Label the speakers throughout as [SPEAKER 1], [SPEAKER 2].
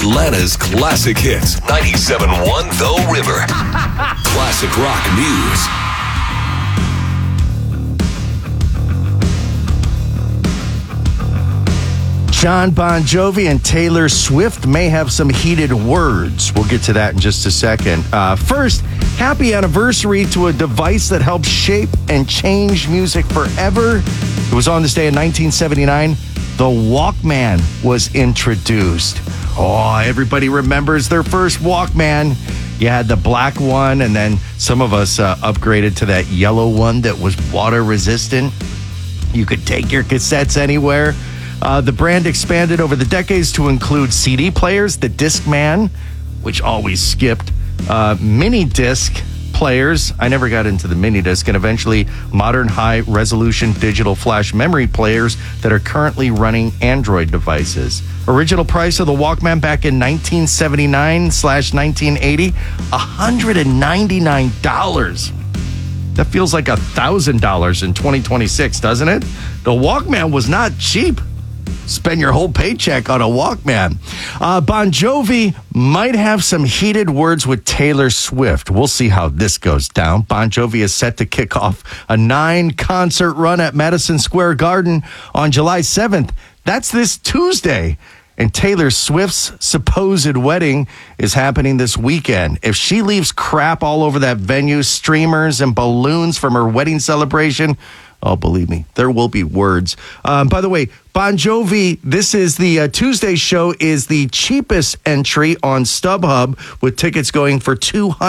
[SPEAKER 1] Atlanta's classic hits. 97.1 The River. Classic rock news.
[SPEAKER 2] Jon Bon Jovi and Taylor Swift may have some heated words. We'll get to that in just a second. First, happy anniversary to a device that helped shape and change music forever. It was on this day in 1979. The Walkman was introduced. Oh, everybody remembers their first Walkman. You had the black one, and then some of us upgraded to that yellow one that was water resistant. You could take your cassettes anywhere. The brand expanded over the decades to include CD players, the Discman, which always skipped, mini disc players. I never got into the mini disc, and eventually modern high-resolution digital flash memory players that are currently running Android devices. Original price of the Walkman back in 1979/1980, $199. That feels like $1,000 in 2026, doesn't it? The Walkman was not cheap. Spend your whole paycheck on a Walkman. Bon Jovi might have some heated words with Taylor Swift. We'll see how this goes down. Bon Jovi is set to kick off a 9-concert run at Madison Square Garden on July 7th. That's this Tuesday. And Taylor Swift's supposed wedding is happening this weekend. If she leaves crap all over that venue, streamers and balloons from her wedding celebration, oh, believe me, there will be words. By the way, Bon Jovi, this is the Tuesday show, is the cheapest entry on StubHub, with tickets going for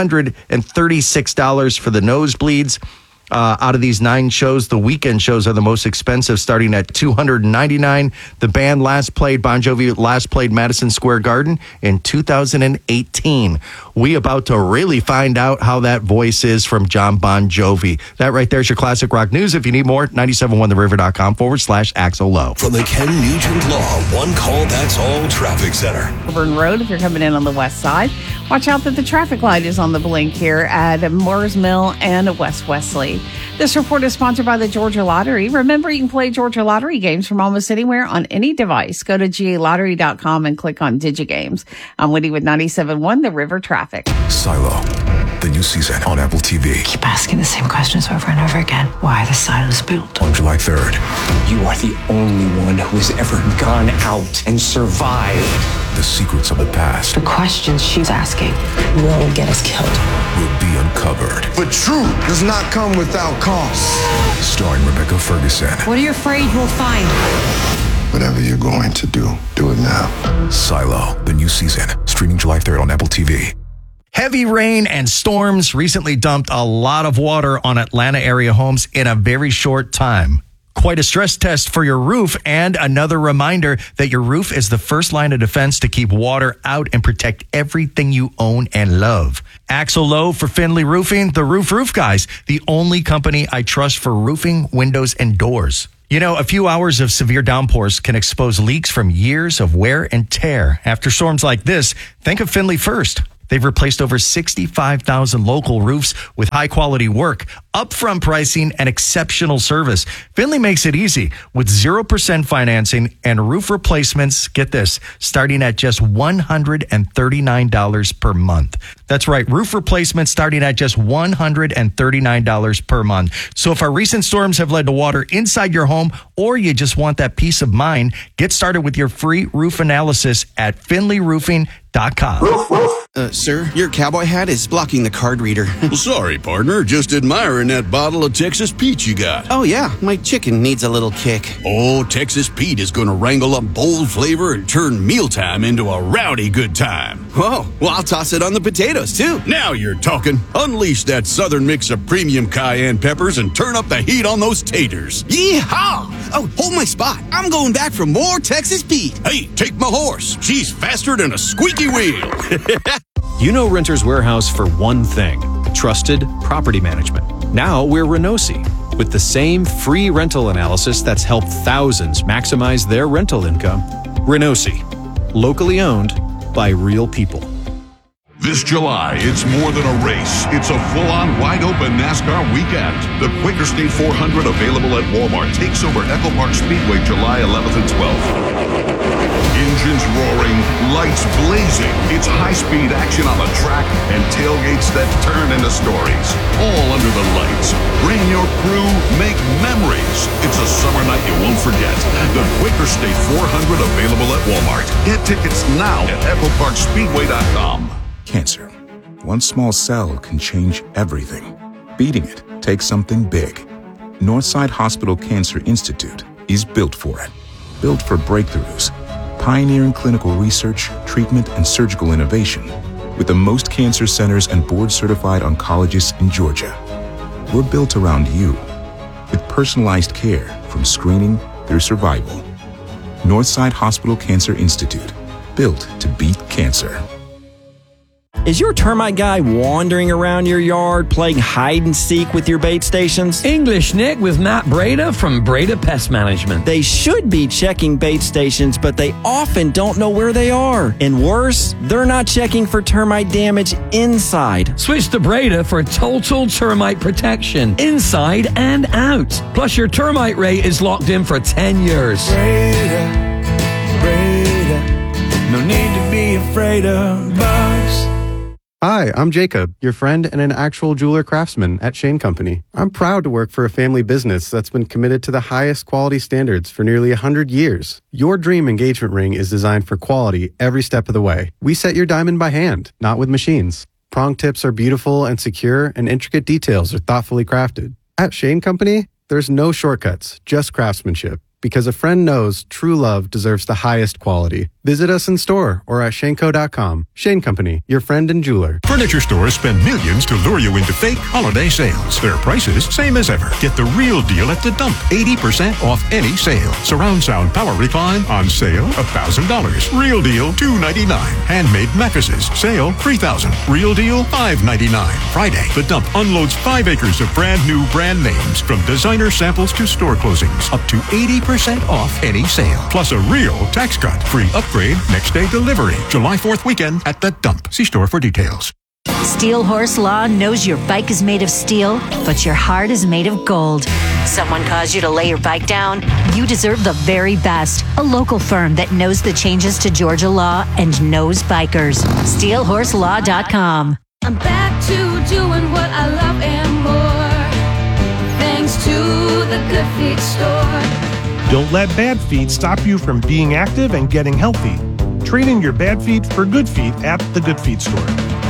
[SPEAKER 2] $236 for the nosebleeds. Out of these 9 shows, the weekend shows are the most expensive, starting at $299. The band Bon Jovi last played Madison Square Garden in 2018. We about to really find out how that voice is from Jon Bon Jovi. That right there is your classic rock news. If you need more, 971theriver.com/Axel Lowe.
[SPEAKER 1] From the Ken Nugent Law One Call That's All Traffic Center.
[SPEAKER 3] Auburn Road, if you're coming in on the west side, watch out that the traffic light is on the blink here at Moore's Mill and West Wesley. This report is sponsored by the Georgia Lottery. Remember, you can play Georgia Lottery games from almost anywhere on any device. Go to GALottery.com and click on DigiGames. I'm Woody with 97.1 The River Traffic.
[SPEAKER 4] Silo, the new season on Apple TV.
[SPEAKER 5] Keep asking the same questions over and over again. Why the Silo's built?
[SPEAKER 4] On July 3rd.
[SPEAKER 6] You are the only one who has ever gone out and survived.
[SPEAKER 4] The secrets of the past.
[SPEAKER 5] The questions she's asking will get us killed.
[SPEAKER 4] Will be uncovered.
[SPEAKER 7] But truth does not come without cost.
[SPEAKER 4] Starring Rebecca Ferguson.
[SPEAKER 5] What are you afraid we'll find?
[SPEAKER 7] Whatever you're going to do it now.
[SPEAKER 4] Silo, the new season. Streaming July 3rd on Apple TV.
[SPEAKER 2] Heavy rain and storms recently dumped a lot of water on Atlanta area homes in a very short time. Quite a stress test for your roof, and another reminder that your roof is the first line of defense to keep water out and protect everything you own and love. Axel Lowe for Finley Roofing, the Roof Guys, the only company I trust for roofing, windows, and doors. You know, a few hours of severe downpours can expose leaks from years of wear and tear. After storms like this, think of Finley first. They've replaced over 65,000 local roofs with high-quality work, upfront pricing, and exceptional service. Finley makes it easy with 0% financing and roof replacements, get this, starting at just $139 per month. That's right, roof replacements starting at just $139 per month. So if our recent storms have led to water inside your home, or you just want that peace of mind, get started with your free roof analysis at finleyroofing.com.
[SPEAKER 8] Sir, your cowboy hat is blocking the card reader.
[SPEAKER 9] Sorry, partner. Just admiring that bottle of Texas Pete you got.
[SPEAKER 8] Oh, yeah. My chicken needs a little kick.
[SPEAKER 9] Oh, Texas Pete is going to wrangle up bold flavor and turn mealtime into a rowdy good time.
[SPEAKER 8] Whoa. Well, I'll toss it on the potatoes, too.
[SPEAKER 9] Now you're talking. Unleash that southern mix of premium cayenne peppers and turn up the heat on those taters.
[SPEAKER 8] Yeehaw! Oh, hold my spot. I'm going back for more Texas Pete.
[SPEAKER 9] Hey, take my horse. She's faster than a squeaky wheel.
[SPEAKER 10] You know Renters Warehouse for one thing: trusted property management. Now we're Renosi, with the same free rental analysis that's helped thousands maximize their rental income. Renosi, locally owned by real people.
[SPEAKER 11] This July, it's more than a race. It's a full-on, wide-open NASCAR weekend. The Quaker State 400, available at Walmart, takes over Echo Park Speedway July 11th and 12th. Engines roaring, lights blazing. It's high-speed action on the track and tailgates that turn into stories. All under the lights. Bring your crew, make memories. It's a summer night you won't forget. The Quaker State 400 available at Walmart. Get tickets now at EchoParkSpeedway.com.
[SPEAKER 4] Cancer. One small cell can change everything. Beating it takes something big. Northside Hospital Cancer Institute is built for it. Built for breakthroughs. Pioneering clinical research, treatment, and surgical innovation. With the most cancer centers and board-certified oncologists in Georgia. We're built around you. With personalized care from screening through survival. Northside Hospital Cancer Institute. Built to beat cancer.
[SPEAKER 12] Is your termite guy wandering around your yard playing hide and seek with your bait stations?
[SPEAKER 13] English Nick with Matt Breda from Breda Pest Management.
[SPEAKER 12] They should be checking bait stations, but they often don't know where they are. And worse, they're not checking for termite damage inside.
[SPEAKER 13] Switch to Breda for total termite protection, inside and out. Plus, your termite rate is locked in for 10 years.
[SPEAKER 14] Breda, no need to be afraid of bugs.
[SPEAKER 15] Hi, I'm Jacob, your friend and an actual jeweler craftsman at Shane Company. I'm proud to work for a family business that's been committed to the highest quality standards for nearly 100 years. Your dream engagement ring is designed for quality every step of the way. We set your diamond by hand, not with machines. Prong tips are beautiful and secure, and intricate details are thoughtfully crafted. At Shane Company, there's no shortcuts, just craftsmanship. Because a friend knows true love deserves the highest quality. Visit us in store or at shaneco.com. Shane Company, your friend and jeweler.
[SPEAKER 16] Furniture stores spend millions to lure you into fake holiday sales. Their prices, same as ever. Get the real deal at the dump. 80% off any sale. Surround sound power recline on sale, $1,000. Real deal, $299. Handmade mattresses, sale, $3,000. Real deal, $599. Friday, the dump unloads 5 acres of brand new brand names. From designer samples to store closings. Up to 80% off any sale. Plus a real tax cut. Free upgrade, next day delivery. July 4th weekend at the dump. See store for details.
[SPEAKER 17] Steel Horse Law knows your bike is made of steel, but your heart is made of gold. Someone caused you to lay your bike down? You deserve the very best. A local firm that knows the changes to Georgia law and knows bikers. SteelHorseLaw.com.
[SPEAKER 18] I'm back to doing what I love and more. Thanks to the Good Feet store.
[SPEAKER 19] Don't let bad feet stop you from being active and getting healthy. Trade in your bad feet for good feet at the Good Feet store.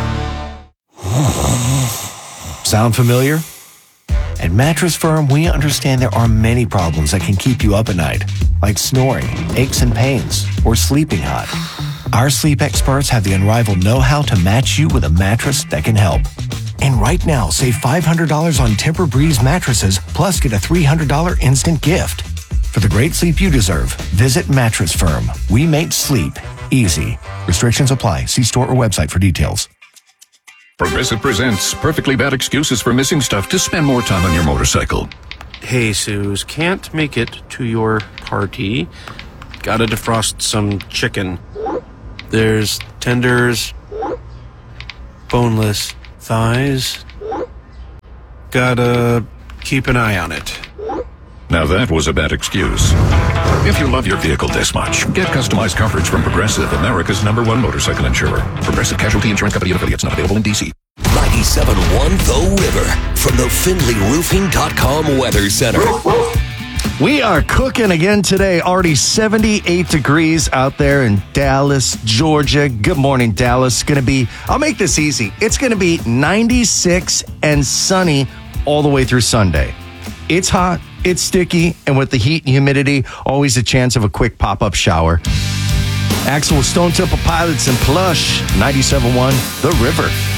[SPEAKER 20] Sound familiar? At Mattress Firm, we understand there are many problems that can keep you up at night, like snoring, aches and pains, or sleeping hot. Our sleep experts have the unrivaled know-how to match you with a mattress that can help. And right now, save $500 on Tempur-Breeze mattresses, plus get a $300 instant gift. For the great sleep you deserve, visit Mattress Firm. We make sleep easy. Restrictions apply. See store or website for details.
[SPEAKER 21] Progressive presents Perfectly Bad Excuses for Missing Stuff to Spend More Time on Your Motorcycle.
[SPEAKER 22] Hey, Suze, can't make it to your party. Gotta defrost some chicken. There's tenders, boneless thighs. Gotta keep an eye on it.
[SPEAKER 21] Now that was a bad excuse. If you love your vehicle this much, get customized coverage from Progressive, America's #1 motorcycle insurer. Progressive Casualty Insurance Company and affiliates, not available in D.C.
[SPEAKER 1] 97.1 The River from the FindlayRoofing.com Weather Center.
[SPEAKER 2] We are cooking again today. Already 78 degrees out there in Dallas, Georgia. Good morning, Dallas. I'll make this easy. It's going to be 96 and sunny all the way through Sunday. It's hot, it's sticky, and with the heat and humidity, always a chance of a quick pop-up shower. Axel with Stone Temple Pilots and Plush, 97.1 The River.